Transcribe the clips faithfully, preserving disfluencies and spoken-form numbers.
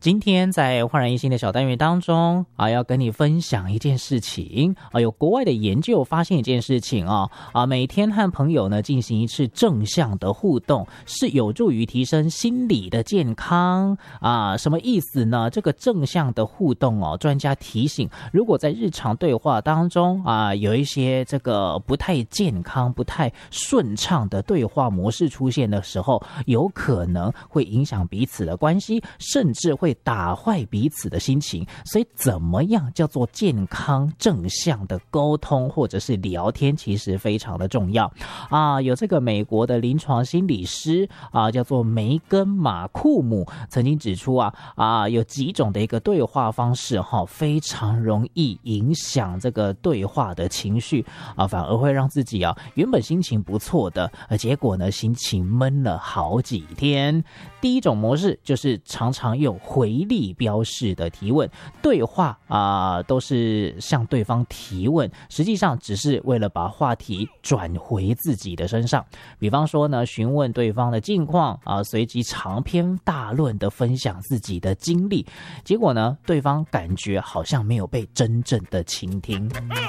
今天在焕然一新的小单元当中啊，要跟你分享一件事情啊，有国外的研究发现一件事情啊啊，每天和朋友呢进行一次正向的互动，是有助于提升心理的健康啊。什么意思呢？这个正向的互动哦，专家提醒，如果在日常对话当中啊，有一些这个不太健康、不太顺畅的对话模式出现的时候，有可能会影响彼此的关系，甚至会打坏彼此的心情。所以怎么样叫做健康正向的沟通或者是聊天，其实非常的重要啊。有这个美国的临床心理师啊，叫做梅根马库姆，曾经指出啊啊，有几种的一个对话方式哈、啊，非常容易影响这个对话的情绪啊，反而会让自己啊原本心情不错的，呃，结果呢心情闷了好几天。第一种模式就是常常用回力标式的提问，对话啊、呃、都是向对方提问，实际上只是为了把话题转回自己的身上。比方说呢，询问对方的近况啊、呃，随即长篇大论的分享自己的经历，结果呢，对方感觉好像没有被真正的倾听。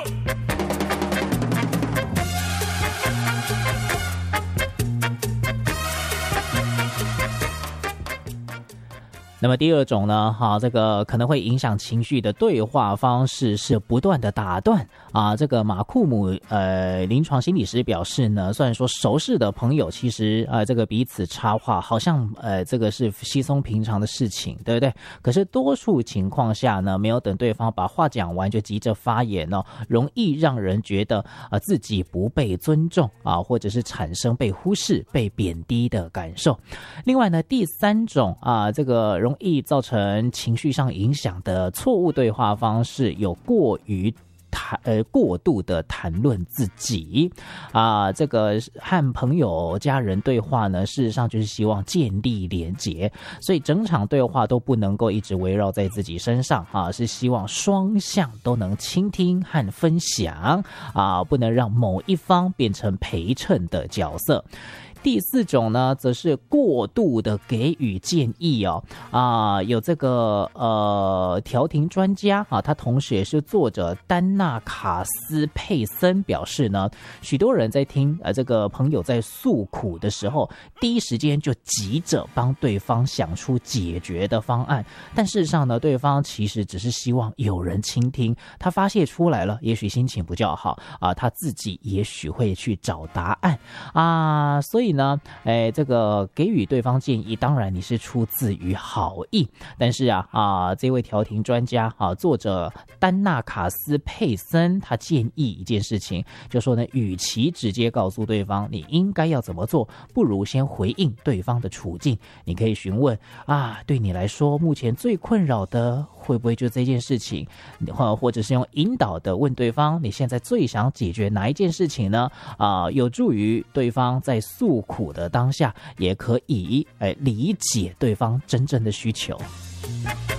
那么第二种呢，哈、啊，这个可能会影响情绪的对话方式是不断的打断啊。这个马库姆呃临床心理师表示呢，虽然说熟识的朋友其实呃这个彼此插话好像呃这个是稀松平常的事情，对不对？可是多数情况下呢，没有等对方把话讲完就急着发言哦，容易让人觉得呃自己不被尊重啊，或者是产生被忽视、被贬低的感受。另外呢，第三种啊，这个容易造成情绪上影响的错误对话方式，有过于谈呃过度的谈论自己啊，这个和朋友、家人对话呢，事实上就是希望建立连结，所以整场对话都不能够一直围绕在自己身上啊，是希望双向都能倾听和分享啊，不能让某一方变成陪衬的角色。第四种呢，则是过度的给予建议哦啊，有这个呃调停专家啊，他同时也是作者丹纳卡斯佩森表示呢，许多人在听呃这个朋友在诉苦的时候，第一时间就急着帮对方想出解决的方案，但事实上呢，对方其实只是希望有人倾听，他发泄出来了，也许心情不较好啊，他自己也许会去找答案啊，所以呢，哎，这个给予对方建议，当然你是出自于好意，但是啊啊，这位调停专家啊，作者丹纳卡斯佩森，他建议一件事情，就说呢，与其直接告诉对方你应该要怎么做，不如先回应对方的处境。你可以询问啊，对你来说目前最困扰的会不会就这件事情，或或者是用引导的问对方，你现在最想解决哪一件事情呢？啊，有助于对方在诉苦的当下，也可以哎理解对方真正的需求。